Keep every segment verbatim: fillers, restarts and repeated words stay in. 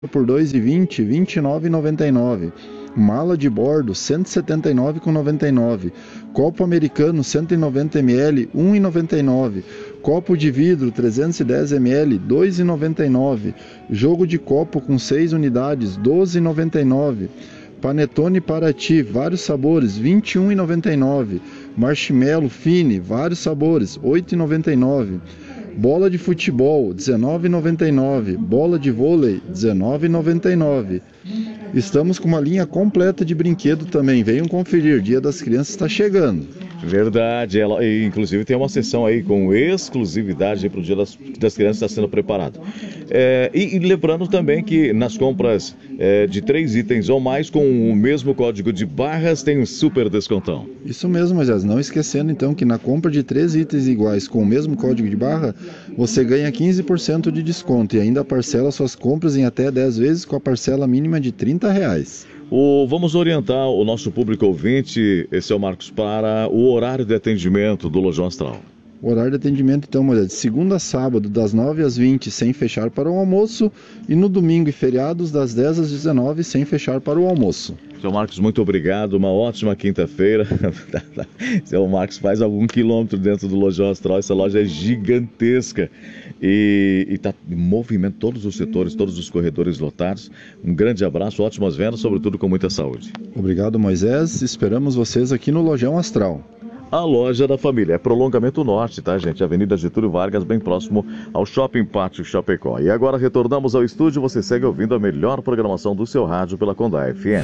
por dois reais e vinte centavos, vinte e nove reais e noventa e nove centavos. Mala de bordo, cento e setenta e nove reais e noventa e nove centavos. Copo americano, cento e noventa mililitros, um real e noventa e nove centavos. Copo de vidro, trezentos e dez mililitros, dois reais e noventa e nove centavos. Jogo de copo com seis unidades, doze reais e noventa e nove centavos. Panetone Paraty, vários sabores, vinte e um reais e noventa e nove centavos. Marshmallow Fine, vários sabores, oito reais e noventa e nove centavos. Bola de futebol, dezenove reais e noventa e nove centavos. Bola de vôlei, dezenove reais e noventa e nove centavos. Estamos com uma linha completa de brinquedo também. Venham conferir, Dia das Crianças está chegando. Verdade, ela, e, inclusive tem uma sessão aí com exclusividade para o Dia das, das Crianças está sendo preparado. É, e, e lembrando também que nas compras é, de três itens ou mais com o mesmo código de barras tem um super descontão. Isso mesmo, Moisés. Não esquecendo então que na compra de três itens iguais com o mesmo código de barra, você ganha quinze por cento de desconto e ainda parcela suas compras em até dez vezes com a parcela mínima de trinta reais. O, vamos orientar o nosso público ouvinte, seu Marcos, para o horário de atendimento do Lojão Astral. O horário de atendimento, então, Moisés, de segunda a sábado, das nove às vinte, sem fechar para o almoço, e no domingo e feriados, das dez às dezenove, sem fechar para o almoço. Seu Marcos, muito obrigado, uma ótima quinta-feira. Seu Marcos faz algum quilômetro dentro do Lojão Astral, essa loja é gigantesca e está em movimento todos os setores, todos os corredores lotados. Um grande abraço, ótimas vendas, sobretudo com muita saúde. Obrigado, Moisés, esperamos vocês aqui no Lojão Astral. A loja da família é Prolongamento Norte, tá, gente? Avenida Getúlio Vargas, bem próximo ao Shopping Pátio Chapecó. E agora retornamos ao estúdio, você segue ouvindo a melhor programação do seu rádio pela Condá F M.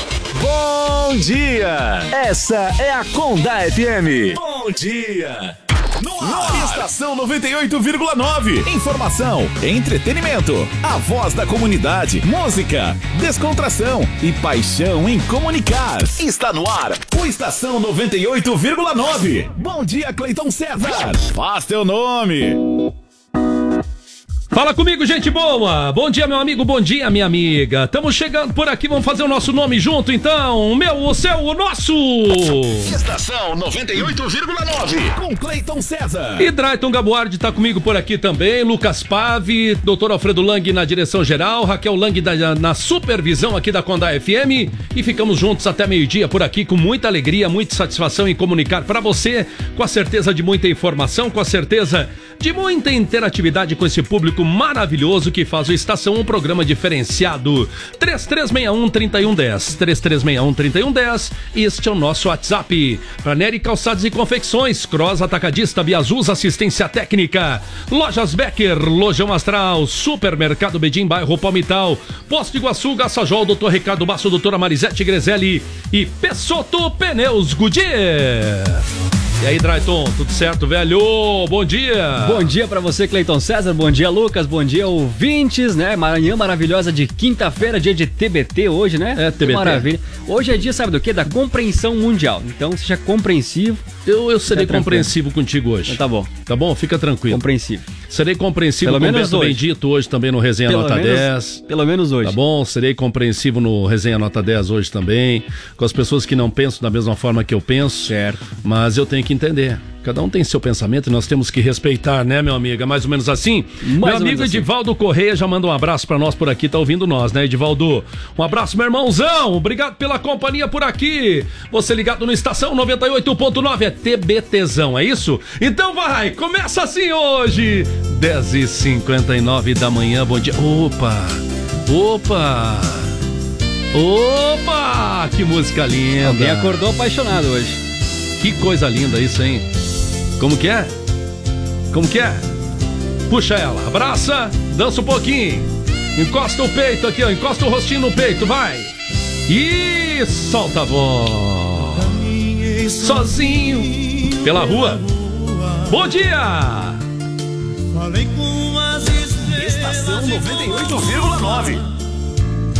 Bom dia! Essa é a Condá F M. Bom dia! No ar. Estação noventa e oito vírgula nove. Informação, entretenimento, a voz da comunidade, música, descontração e paixão em comunicar. Está no ar o Estação noventa e oito vírgula nove. Bom dia, Cleiton César. Faz teu nome. Fala comigo, gente boa! Bom dia, meu amigo, bom dia, minha amiga. Estamos chegando por aqui, vamos fazer o nosso nome junto, então. O meu, o seu, o nosso! Estação noventa e oito vírgula nove, com Cleiton César. E Drayton Gabuardi tá comigo por aqui também, Lucas Pave, doutor Alfredo Lang na direção geral, Raquel Lang da, na supervisão aqui da Condá F M. E ficamos juntos até meio-dia por aqui, com muita alegria, muita satisfação em comunicar para você, com a certeza de muita informação, com a certeza de muita interatividade com esse público maravilhoso que faz o Estação um programa diferenciado. Três três seis um, três um um zero, três três seis um, três um um zero. Este é o nosso WhatsApp. Para Nery Calçados e Confecções, Cross Atacadista, Biazuz, assistência técnica, Lojas Becker, Lojão Astral, Supermercado Bedim, bairro Palmital, Posto Iguaçu, Gassajol, doutor Ricardo Basso, doutora Marisete Grezelli e Pessotto Pneus Goodyear. E aí, Drayton, tudo certo, velho? Bom dia! Bom dia pra você, Cleiton César, bom dia, Lucas, bom dia, ouvintes, né? Manhã maravilhosa de quinta-feira, dia de T B T hoje, né? É, T B T. Que maravilha. Hoje é dia, sabe do quê? Da compreensão mundial. Então, seja compreensivo. Eu, eu serei compreensivo contigo hoje. Então, tá bom. Tá bom? Fica tranquilo. Compreensivo. Serei compreensivo pelo com o menos Beto hoje. Bendito hoje também no Resenha pelo Nota menos, dez. Pelo menos hoje. Tá bom? Serei compreensivo no Resenha Nota dez hoje também. Com as pessoas que não pensam da mesma forma que eu penso. Certo. Mas eu tenho que entender. Cada um tem seu pensamento e nós temos que respeitar, né, meu amigo? É mais ou menos assim? Mais meu amigo assim. Edivaldo Correia já manda um abraço pra nós por aqui, tá ouvindo nós, né, Edivaldo? Um abraço, meu irmãozão! Obrigado pela companhia por aqui! Você ligado no Estação noventa e oito ponto nove, é TBTzão, é isso? Então vai, começa assim hoje! dez e cinquenta e nove da manhã, bom dia. Opa! Opa! Opa! Que música linda! Alguém acordou apaixonado hoje. Que coisa linda isso, hein? Como que é? Como que é? Puxa ela, abraça, dança um pouquinho. Encosta o peito aqui, ó, encosta o rostinho no peito, vai. E solta a voz. Sozinho pela rua. Bom dia! Estação noventa e oito vírgula nove.